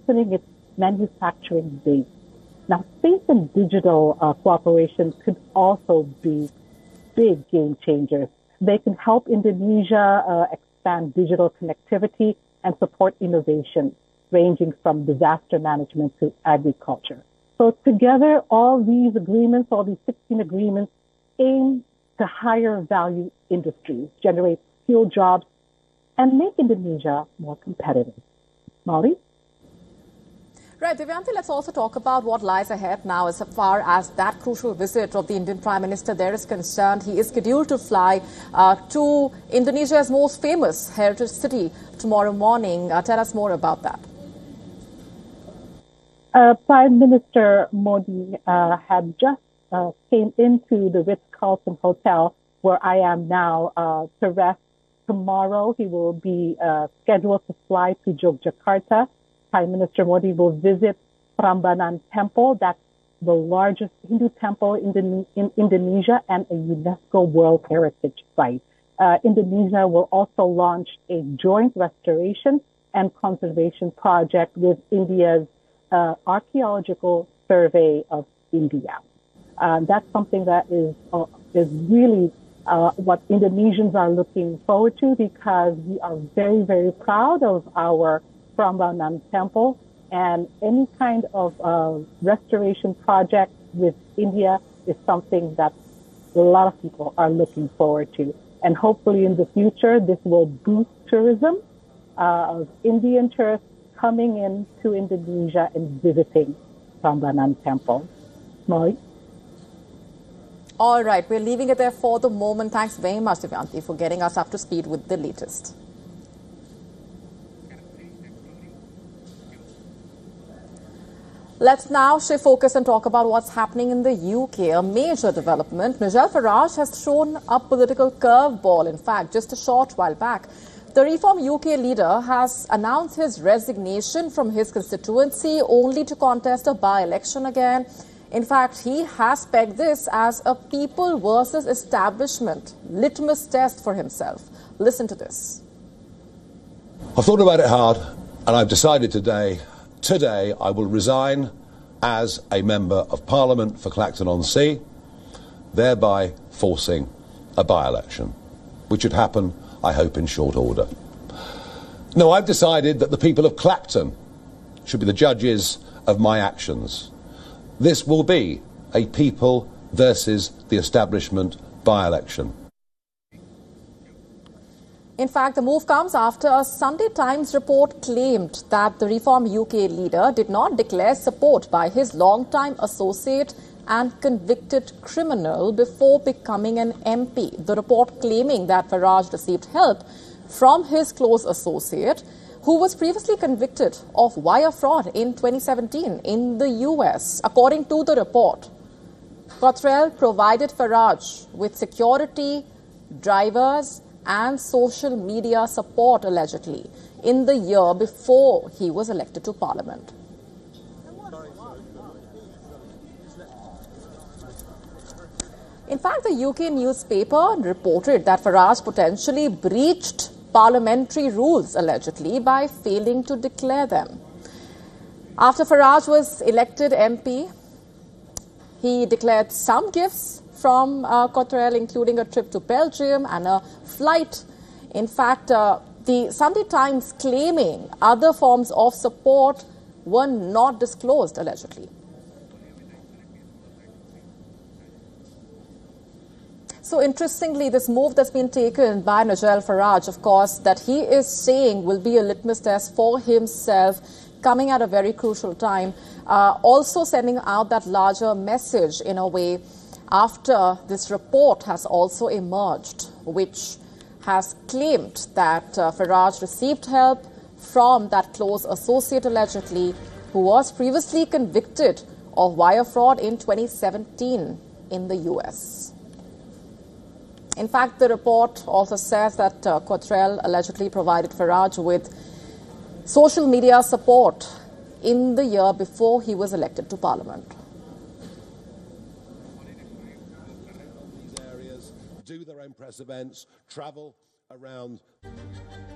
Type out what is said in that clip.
strengthening its manufacturing base. Now, space and digital cooperation could also be big game changers. They can help Indonesia expand digital connectivity and support innovation, ranging from disaster management to agriculture. So together, all these 16 agreements, aim to higher value industries, generate skilled jobs, and make Indonesia more competitive. Molly? Right, Divyanti, let's also talk about what lies ahead now as far as that crucial visit of the Indian Prime Minister there is concerned. He is scheduled to fly to Indonesia's most famous heritage city tomorrow morning. Tell us more about that. Prime Minister Modi had just came into the Ritz-Carlton Hotel, where I am now, to rest. Tomorrow, he will be scheduled to fly to Yogyakarta. Prime Minister Modi will visit Prambanan Temple. That's the largest Hindu temple in Indonesia and a UNESCO World Heritage Site. Indonesia will also launch a joint restoration and conservation project with India's Archaeological Survey of India. That's something that is really what Indonesians are looking forward to, because we are very, very proud of our Prambanan Temple, and any kind of restoration project with India is something that a lot of people are looking forward to. And hopefully in the future, this will boost tourism of Indian tourists coming into Indonesia and visiting Prambanan Temple. Molly? All right, we're leaving it there for the moment. Thanks very much, Divyanti, for getting us up to speed with the latest. Let's now shift focus and talk about what's happening in the UK, a major development. Nigel Farage has thrown a political curveball, in fact, just a short while back. The Reform UK leader has announced his resignation from his constituency only to contest a by-election again. In fact, he has pegged this as a people versus establishment litmus test for himself. Listen to this. I've thought about it hard, and I've decided today I will resign as a Member of Parliament for Clacton-on-Sea, thereby forcing a by-election, which would happen, I hope, in short order. No, I've decided that the people of Clacton should be the judges of my actions. This will be a people versus the establishment by-election. In fact, the move comes after a Sunday Times report claimed that the Reform UK leader did not declare support by his longtime associate and convicted criminal before becoming an MP. The report claiming that Farage received help from his close associate, who was previously convicted of wire fraud in 2017 in the US. According to the report, Cottrell provided Farage with security, drivers, and social media support, allegedly, in the year before he was elected to Parliament. In fact, the UK newspaper reported that Farage potentially breached parliamentary rules, allegedly, by failing to declare them. After Farage was elected MP, he declared some gifts from Cottrell, including a trip to Belgium and a flight. In fact, the Sunday Times claiming other forms of support were not disclosed, allegedly. So interestingly, this move that's been taken by Nigel Farage, of course, that he is saying will be a litmus test for himself, coming at a very crucial time, also sending out that larger message in a way after this report has also emerged, which has claimed that Farage received help from that close associate, allegedly, who was previously convicted of wire fraud in 2017 in the US. In fact, the report also says that Cottrell allegedly provided Farage with social media support in the year before he was elected to Parliament. Do their own press events, travel around.